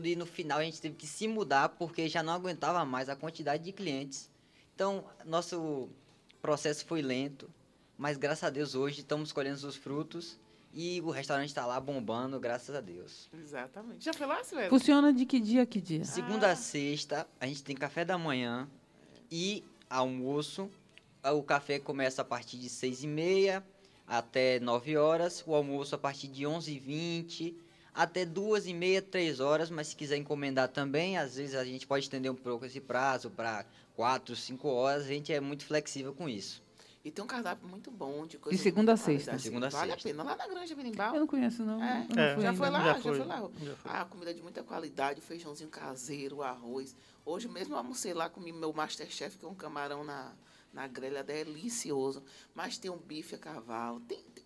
tudo e no final a gente teve que se mudar porque já não aguentava mais a quantidade de clientes. Então, nosso processo foi lento, mas graças a Deus hoje estamos colhendo os frutos e o restaurante está lá bombando, graças a Deus. Exatamente. Já foi lá, Silvério? Funciona de que dia a que dia? Segunda a sexta, a gente tem café da manhã e almoço. O café começa a partir de 6h30 até 9 horas. O almoço a partir de 11h20 até 2h30, 3 horas. Mas se quiser encomendar também, às vezes a gente pode estender um pouco esse prazo para 4, 5 horas. A gente é muito flexível com isso. E tem um cardápio muito bom de coisa De segunda a muita qualidade. sexta. De segunda a Vale sexta. a pena. Lá na Granja Berimbau. Eu não conheço, não. É. Eu não fui Já ainda. foi lá? Já Já foi. foi lá? Já foi. Ah, comida de muita qualidade, feijãozinho caseiro, arroz. Hoje mesmo eu almocei lá, comi meu Masterchef, que é um camarão na grelha, delicioso. Mas tem um bife a cavalo.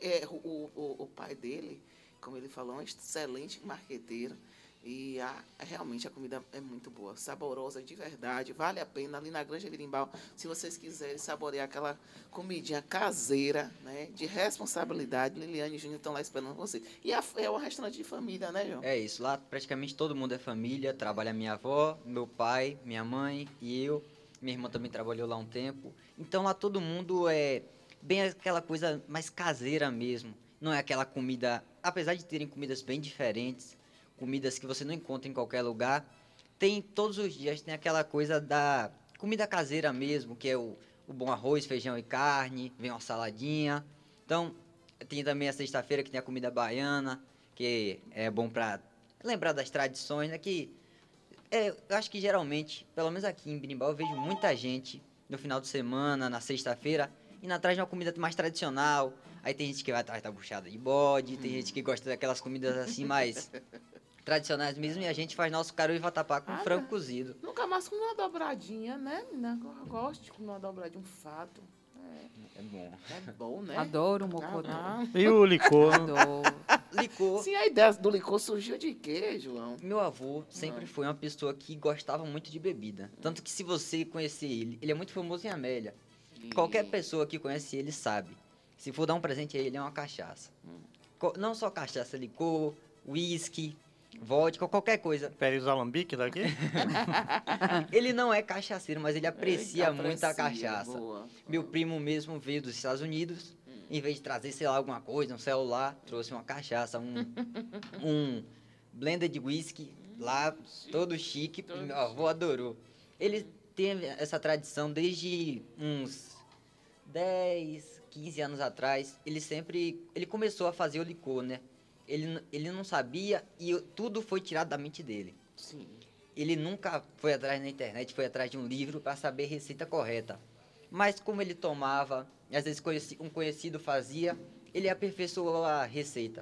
O pai dele, como ele falou, é um excelente marqueteiro. E realmente a comida é muito boa, saborosa de verdade, vale a pena ali na Granja Berimbau, se vocês quiserem saborear aquela comidinha caseira, né, de responsabilidade. Liliane e Júnior estão lá esperando você. E é um restaurante de família, né, João? É isso, lá praticamente todo mundo é família, trabalha minha avó, meu pai, minha mãe e eu. Minha irmã também trabalhou lá um tempo. Então lá todo mundo é bem aquela coisa mais caseira mesmo. Não é aquela comida, apesar de terem comidas bem diferentes, comidas que você não encontra em qualquer lugar, tem todos os dias tem aquela coisa da comida caseira mesmo, que é o bom arroz, feijão e carne, vem uma saladinha. Então, tem também a sexta-feira que tem a comida baiana, que é bom para lembrar das tradições, né? Eu acho que geralmente, pelo menos aqui em Berimbau, eu vejo muita gente no final de semana, na sexta-feira, indo atrás de uma comida mais tradicional. Aí tem gente que vai atrás da buchada de bode, tem gente que gosta daquelas comidas assim mais tradicionais mesmo, e a gente faz nosso caru e vatapá com frango cozido. Nunca mais comi uma dobradinha, né, menina? Eu gosto de comer uma dobradinha, um fato. É bom. É bom, né? Adoro o mocotó. E o licor? Adoro. Licor. Sim, a ideia do licor surgiu de quê, João? Meu avô sempre foi uma pessoa que gostava muito de bebida. Tanto que se você conhecer ele é muito famoso em Amélia. Qualquer pessoa que conhece ele sabe. Se for dar um presente a ele, é uma cachaça. Não só cachaça, licor, uísque, vodka, qualquer coisa. Pérez Alambique daqui? Ele não é cachaceiro, mas ele aprecia Ele muito a aprecia, cachaça. boa. Meu primo mesmo veio dos Estados Unidos. Em vez de trazer, sei lá, alguma coisa, um celular, trouxe uma cachaça, um blender de whisky lá, todo chique. Meu avô adorou. Ele tem essa tradição desde uns 10, 15 anos atrás. Ele começou a fazer o licor, né? Ele não sabia e tudo foi tirado da mente dele. Sim. Ele nunca foi atrás na internet, foi atrás de um livro para saber a receita correta. Mas como ele tomava, às vezes um conhecido fazia, ele aperfeiçoou a receita.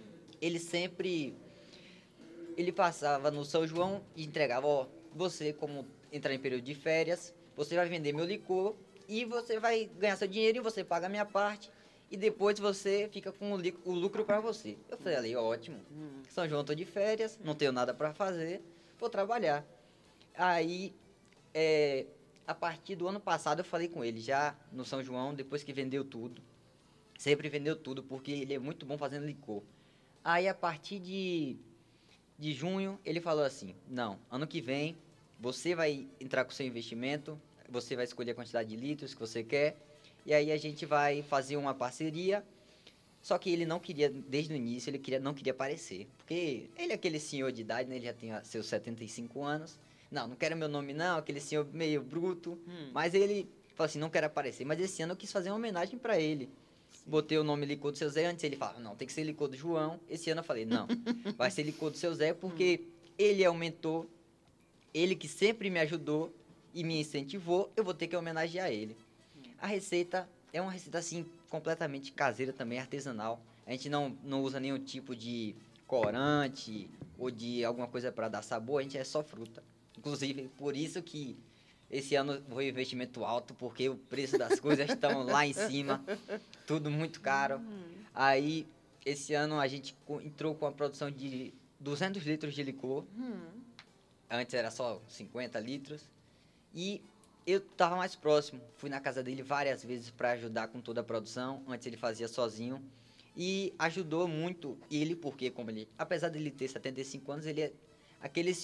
Ele passava no São João e entregava, ó, você como entrar em período de férias, você vai vender meu licor e você vai ganhar seu dinheiro e você paga a minha parte e depois você fica com o lucro para você. Eu falei, ótimo, São João tô de férias, não tenho nada para fazer, vou trabalhar. Aí, a partir do ano passado eu falei com ele, já no São João, depois que vendeu tudo. Sempre vendeu tudo, porque ele é muito bom fazendo licor. Aí, a partir de junho, ele falou assim, não, ano que vem, você vai entrar com o seu investimento, você vai escolher a quantidade de litros que você quer, e aí a gente vai fazer uma parceria. Só que ele não queria, desde o início, não queria aparecer. Porque ele é aquele senhor de idade, né? Ele já tem seus 75 anos. Não quero meu nome não, aquele senhor meio bruto. Mas ele falou assim, não quero aparecer. Mas esse ano eu quis fazer uma homenagem pra ele. Botei o nome Licor do Seu Zé, antes ele falava, não, tem que ser Licor do João. Esse ano eu falei, não, vai ser Licor do Seu Zé, porque ele é o mentor, ele que sempre me ajudou e me incentivou, eu vou ter que homenagear ele. A receita é uma receita, assim, completamente caseira também, artesanal. A gente não usa nenhum tipo de corante ou de alguma coisa para dar sabor, a gente é só fruta. Inclusive, por isso que esse ano foi investimento alto, porque o preço das coisas estão lá em cima, tudo muito caro. Aí, esse ano a gente entrou com a produção de 200 litros de licor. Antes era só 50 litros. E eu estava mais próximo. Fui na casa dele várias vezes para ajudar com toda a produção. Antes ele fazia sozinho. E ajudou muito ele, porque apesar dele ter 75 anos, ele é aquele